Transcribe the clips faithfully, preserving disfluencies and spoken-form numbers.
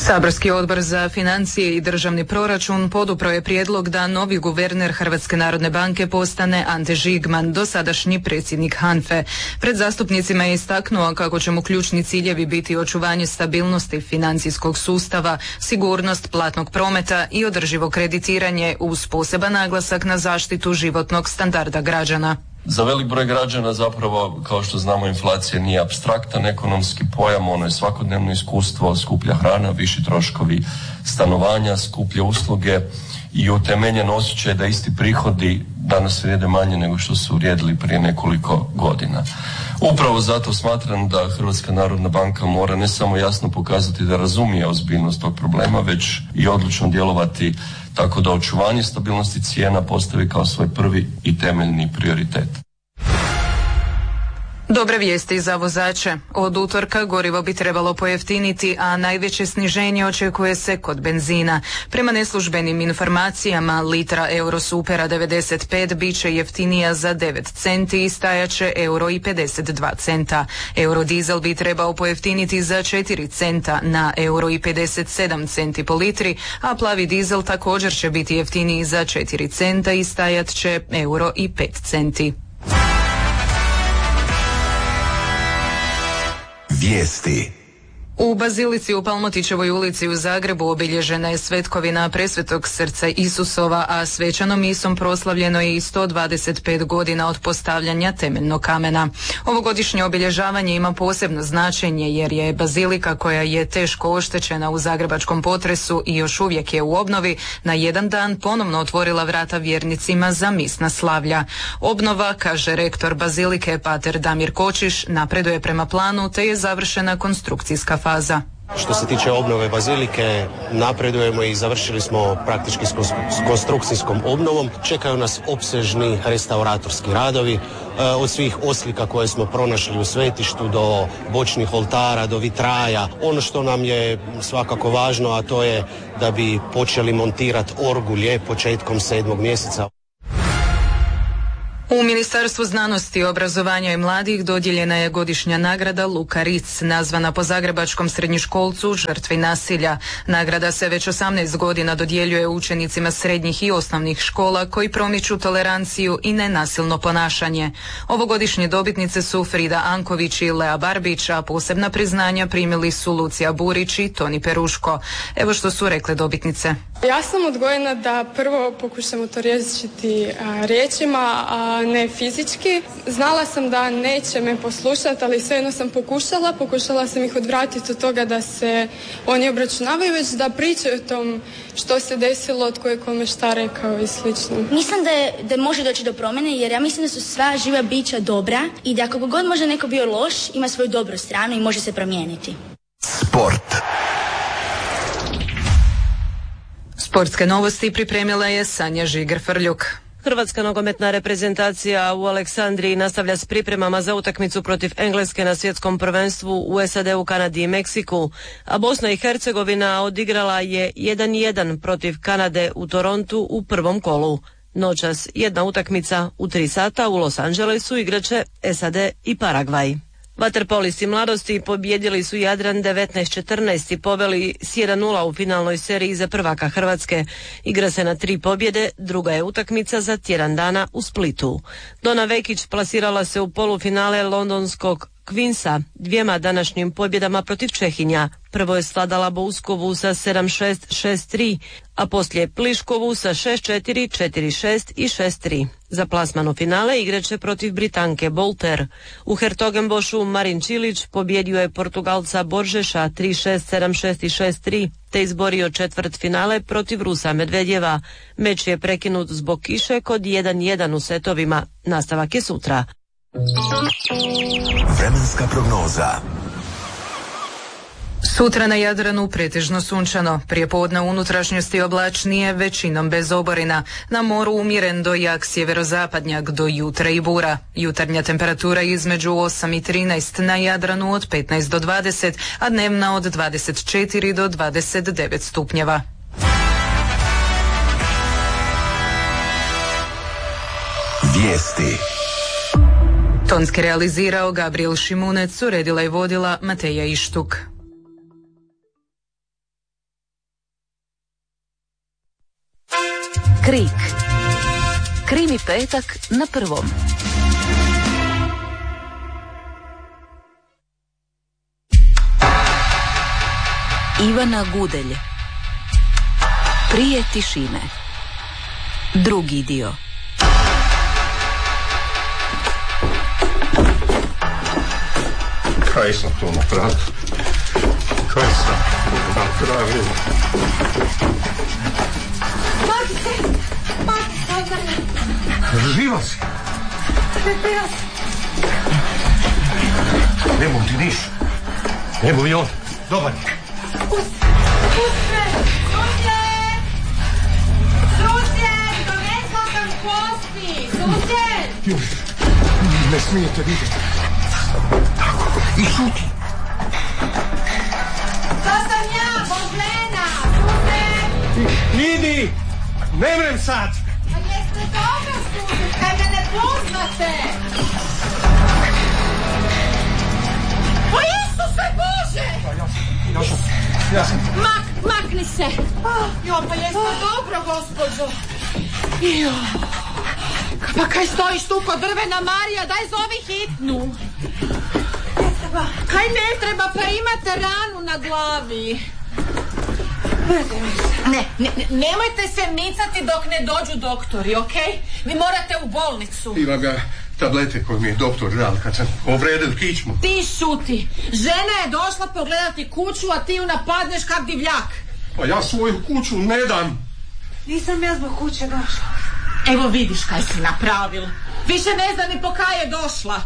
Saborski odbor za financije i državni proračun podupro je prijedlog da novi guverner Hrvatske narodne banke postane Ante Žigman, dosadašnji predsjednik HANFE. Pred zastupnicima je istaknuo kako će mu ključni ciljevi biti očuvanje stabilnosti financijskog sustava, sigurnost platnog prometa i održivo kreditiranje uz poseban naglasak na zaštitu životnog standarda građana. Za velik broj građana zapravo, kao što znamo, inflacija nije apstraktan ekonomski pojam, ono je svakodnevno iskustvo, skuplja hrana, viši troškovi stanovanja, skuplje usluge i utemeljen osjećaj da isti prihodi danas vrijede manje nego što su vrijedili prije nekoliko godina. Upravo zato smatram da Hrvatska narodna banka mora ne samo jasno pokazati da razumije ozbiljnost tog problema, već i odlučno djelovati tako da očuvanje stabilnosti cijena postavi kao svoj prvi i temeljni prioritet. Dobre vijesti za vozače. Od utorka gorivo bi trebalo pojeftiniti, a najveće sniženje očekuje se kod benzina. Prema neslužbenim informacijama, litra Eurosupera devedeset pet bit će jeftinija za devet centi i stajaće euro i pedeset dva centa. Eurodizel bi trebao pojeftiniti za četiri centa na euro i pedeset sedam centi po litri, a plavi dizel također će biti jeftiniji za četiri centa i stajat će euro i pet centi. Vijesti. U Bazilici u Palmotićevoj ulici u Zagrebu obilježena je svetkovina Presvetog srca Isusova, a svečanom misom proslavljeno je i sto dvadeset pet godina od postavljanja temeljnog kamena. Ovogodišnje obilježavanje ima posebno značenje jer je bazilika, koja je teško oštećena u zagrebačkom potresu i još uvijek je u obnovi, na jedan dan ponovno otvorila vrata vjernicima za misna slavlja. Obnova, kaže rektor bazilike pater Damir Kočiš, napreduje prema planu te je završena konstrukcijska faza. Faza. Što se tiče obnove bazilike, napredujemo i završili smo praktički s konstrukcijskom obnovom. Čekaju nas opsežni restauratorski radovi, od svih oslika koje smo pronašli u svetištu do bočnih oltara, do vitraja. Ono što nam je svakako važno, a to je da bi počeli montirati orgulje početkom sedmog mjeseca. U Ministarstvu znanosti, obrazovanja i mladih dodijeljena je godišnja nagrada Luka Ritz, nazvana po zagrebačkom srednjoškolcu žrtvi nasilja. Nagrada se već osamnaest godina dodjeljuje učenicima srednjih i osnovnih škola koji promiču toleranciju i nenasilno ponašanje. Ovogodišnje dobitnice su Frida Anković i Lea Barbić, a posebna priznanja primili su Lucija Burić i Toni Peruško. Evo što su rekle dobitnice. Ja sam odgojena da prvo pokušamo to riješiti a, riječima, a ne fizički. Znala sam da neće me poslušati, ali svejedno sam pokušala. Pokušala sam ih odvratiti od toga da se oni obračunavaju, već da pričaju o tom što se desilo, tko je kome šta rekao i slično. Mislim da, je, da može doći do promjene, jer ja mislim da su sva živa bića dobra i da kako god može neko bio loš, ima svoju dobru stranu i može se promijeniti. Sport. Sportske novosti pripremila je Sanja Žiger-Frljuk. Hrvatska nogometna reprezentacija u Aleksandriji nastavlja s pripremama za utakmicu protiv Engleske na svjetskom prvenstvu u S A D-u, Kanadi i Meksiku, a Bosna i Hercegovina odigrala je jedan jedan protiv Kanade u Torontu u prvom kolu. Noćas jedna utakmica u tri sata u Los Angelesu igraće S A D i Paragvaj. Vaterpolisti mladosti pobijedili su Jadran devetnaest četrnaest i poveli s jedan nula u finalnoj seriji za prvaka Hrvatske. Igra se na tri pobjede, druga je utakmica za tjedan dana u Splitu. Dona Vekić plasirala se u polufinale londonskog Queensa dvijema današnjim pobjedama protiv Čehinja. Prvo je svladala Bouskovu sa sedam šest, šest tri, a poslije Pliškovu sa šest četiri, četiri šest i šest tri. Za plasman u finale igraće protiv Britanke Bolter. U Hertogenbošu Marin Čilić pobjedio je Portugalca Boržeša tri šest, sedam šest i šest tri, te izborio četvrt finale protiv Rusa Medvedjeva. Meč je prekinut zbog kiše kod jedan jedan u setovima. Nastavak je sutra. Vremenska prognoza. Sutra na Jadranu pretežno sunčano, prijepodne u unutrašnjosti oblačnije, većinom bez oborina. Na moru umjeren do jak sjeverozapadnjak, do jutra i bura. Jutarnja temperatura između osam i trinaest, na Jadranu od petnaest do dvadeset, a dnevna od dvadeset četiri do dvadeset devet stupnjeva. Vijesti. Tonski realizirao Gabriel Šimunec, uredila i vodila Mateja Ištuk. Krik. Krimi petak na prvom. Ivana Gudelj. Prije tišine. Drugi dio. Kaj sam to napravio? Kaj sam napravio? Matice! Matice, odvrne! Živa si? Pepeo si! Ne bom ti niš. Ne bom i on. Dobar je. Pustre! Susjed! Susjed! Donesla sam kosti! Susjed! Još, ne smijete vidjeti. Tako, i šuti. To sam ja, Božena! Susjed! Idi! Ne vrem sad! A jeste dobro, susjed? Kaj me ne poznate? O Isuse Bože! Ja sam, ja sam... Mak, makni se! Jo, pa jeste dobro, gospođo? Jo. Pa kaj stojiš tu kod drvena, Marija? Daj zovi hitnu. Kaj ne treba, pa imate ranu na glavi. Ne, ne, nemojte se micati dok ne dođu doktori, okej? Okay? Vi morate u bolnicu. Imam ga tablete koje mi je doktor dal kad sam povredil kičmu. Ti šuti. Žena je došla pogledati kuću, a ti ju napadneš kak divljak. Pa ja svoju kuću ne dam. Nisam ja zbog kuće došla. Evo vidiš kaj si napravil. Više ne zna ni po kaj je došla.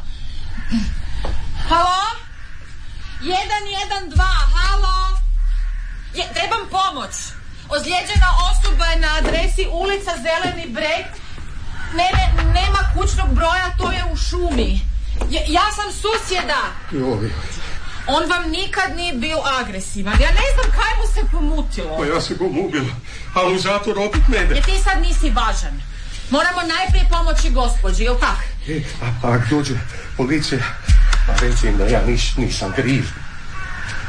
Halo? jedan jedan dva, halo? Je, trebam pomoć. Ozlijeđena osoba je na adresi ulica Zeleni breg. Ne, ne, nema kućnog broja, to je u šumi. Je, ja sam susjeda. Joj. On vam nikad nije bio agresivan. Ja ne znam kaj mu se pomutilo. Pa ja se gom ubil, ali u zatvor opet ne ide. Jer ti sad nisi važan. Moramo najprije pomoći gospođi, jel tak? E, a, a ako dođe policija, pa reći im da ja nis, nisam kriv.